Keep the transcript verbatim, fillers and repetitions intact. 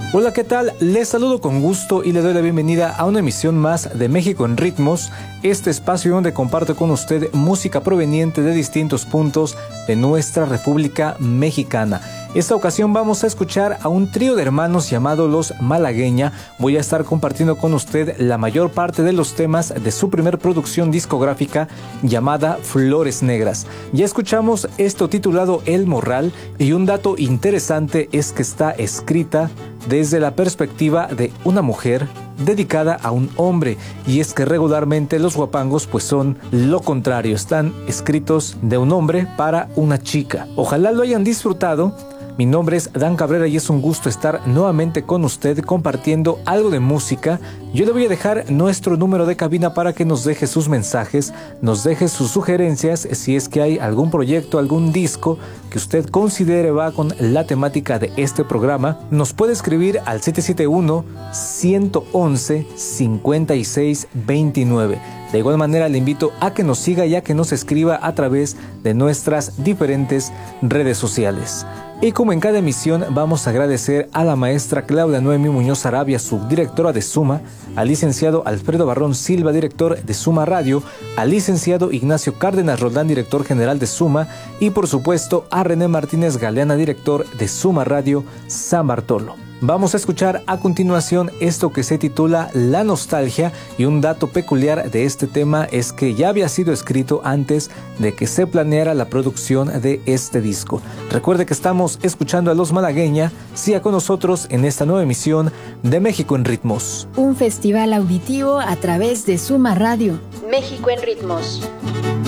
Hola, ¿qué tal? Les saludo con gusto y le doy la bienvenida a una emisión más de México en Ritmos, este espacio donde comparto con usted música proveniente de distintos puntos de nuestra República Mexicana. Esta ocasión vamos a escuchar a un trío de hermanos llamado Los Malagueña. Voy a estar compartiendo con usted la mayor parte de los temas de su primer producción discográfica llamada Flores Negras. Ya escuchamos esto titulado El Morral, y un dato interesante es que está escrita desde la perspectiva de una mujer dedicada a un hombre, y es que regularmente los guapangos pues son lo contrario, están escritos de un hombre para una chica. Ojalá lo hayan disfrutado. Mi nombre es Dan Cabrera y es un gusto estar nuevamente con usted compartiendo algo de música. Yo le voy a dejar nuestro número de cabina para que nos deje sus mensajes, nos deje sus sugerencias, si es que hay algún proyecto, algún disco que usted considere va con la temática de este programa. Nos puede escribir al siete siete uno, uno uno uno, cinco seis dos nueve. De igual manera le invito a que nos siga y a que nos escriba a través de nuestras diferentes redes sociales. Y como en cada emisión, vamos a agradecer a la maestra Claudia Noemi Muñoz Arabia, subdirectora de Suma, al licenciado Alfredo Barrón Silva, director de Suma Radio, al licenciado Ignacio Cárdenas Roldán, director general de Suma, y por supuesto a René Martínez Galeana, director de Suma Radio San Bartolo. Vamos a escuchar a continuación esto que se titula La Nostalgia, y un dato peculiar de este tema es que ya había sido escrito antes de que se planeara la producción de este disco. Recuerde que estamos escuchando a Los Malagueña. Siga con nosotros en esta nueva emisión de México en Ritmos. Un festival auditivo a través de Suma Radio. México en Ritmos.